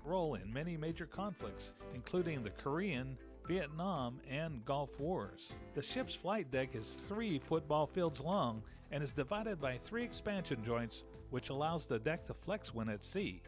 important role in many major conflicts, including the Korean, Vietnam, and Gulf Wars. The ship's flight deck is 3 football fields long and is divided by 3 expansion joints, which allows the deck to flex when at sea.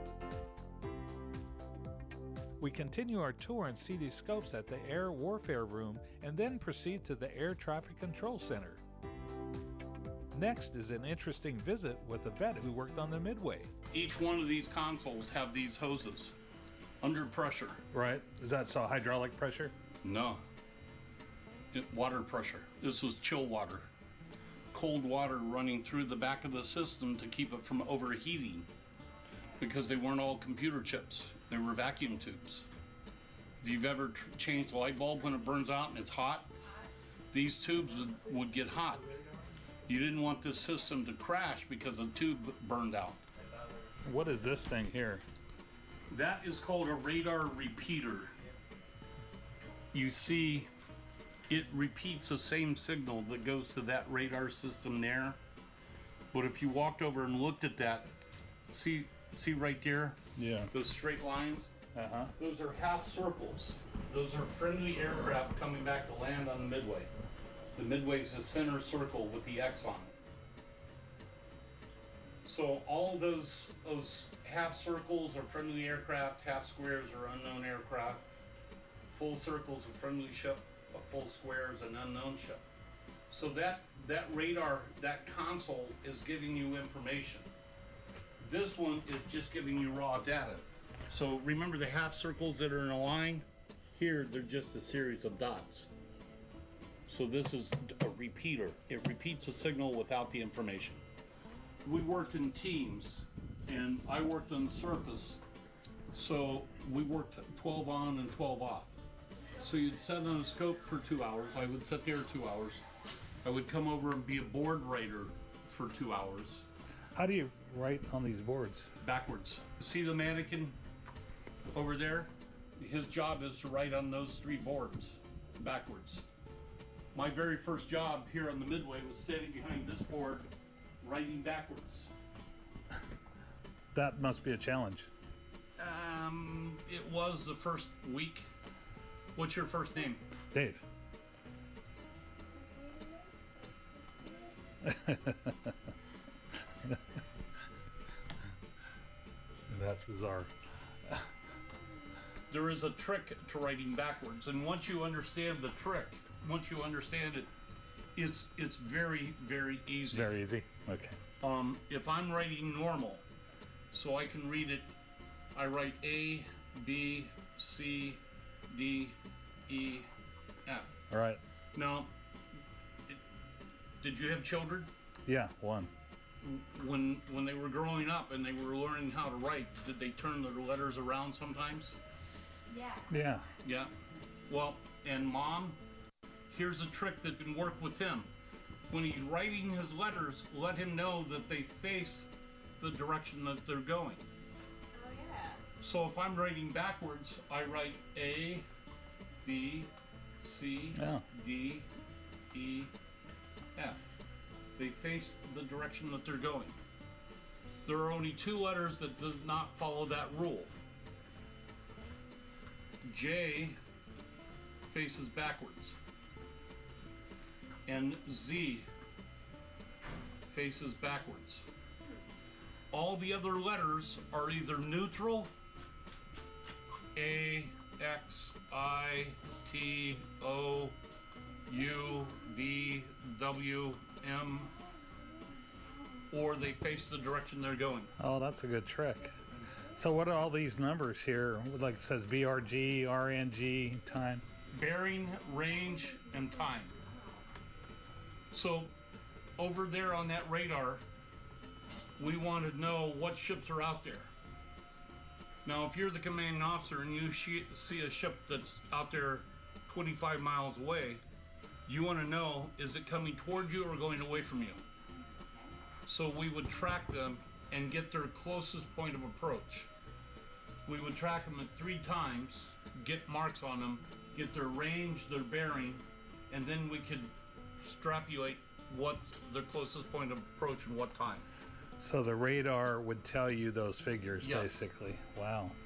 We continue our tour and see these scopes at the Air Warfare Room and then proceed to the Air Traffic Control Center. Next is an interesting visit with a vet who worked on the Midway. Each one of these consoles have these hoses under pressure. Right. Is that so hydraulic pressure? No. Water pressure. This was chill water. Cold water running through the back of the system to keep it from overheating, because they weren't all computer chips. They were vacuum tubes. If you've ever changed a light bulb when it burns out and it's hot, these tubes would get hot. You didn't want this system to crash because the tube burned out. What is this thing here? That is called a radar repeater. You see, it repeats the same signal that goes to that radar system there. But if you walked over and looked at that, see right there? Yeah. Those straight lines? Uh-huh. Those are half circles. Those are friendly aircraft coming back to land on the Midway. The Midway is the center circle with the X on it. So all those half circles are friendly aircraft, half squares are unknown aircraft, full circles are friendly ship, a full square is an unknown ship. So that radar, that console is giving you information. This one is just giving you raw data. So remember the half circles that are in a line? Here, they're just a series of dots. So this is a repeater. It repeats a signal without the information. We worked in teams, and I worked on the surface. So we worked 12 on and 12 off. So you'd sit on a scope for 2 hours. I would sit there 2 hours. I would come over and be a board writer for 2 hours. How do you write on these boards? Backwards. See the mannequin over there? His job is to write on those 3 boards backwards. My very first job here on the Midway was standing behind this board, writing backwards. That must be a challenge. It was the first week. What's your first name? Dave. That's bizarre. There is a trick to writing backwards, and once you understand the trick, once you understand it, it's very, very easy. Very easy. Okay. If I'm writing normal, so I can read it, I write A, B, C, D, E, F. All right. Now, did you have children? Yeah, 1. When they were growing up and they were learning how to write, did they turn their letters around sometimes? Yeah. Yeah. Yeah. Well, and Mom, here's a trick that can work with him. When he's writing his letters, let him know that they face the direction that they're going. Oh, yeah. So if I'm writing backwards, I write A, B, C, D, E, F. They face the direction that they're going. There are only 2 letters that do not follow that rule. J faces backwards, and Z faces backwards. All the other letters are either neutral, A, X, I, T, O, U, V, W, M, or they face the direction they're going. Oh, that's a good trick. So what are all these numbers here? Like it says BRG, RNG, time? Bearing, range, and time. So over there on that radar, we want to know what ships are out there. Now, if you're the commanding officer and you see a ship that's out there 25 miles away, you want to know, is it coming toward you or going away from you? So we would track them and get their closest point of approach. We would track them at 3 times, get marks on them, get their range, their bearing, and then we could extrapolate what their closest point of approach and what time. So the radar would tell you those figures, Yes. basically. Wow.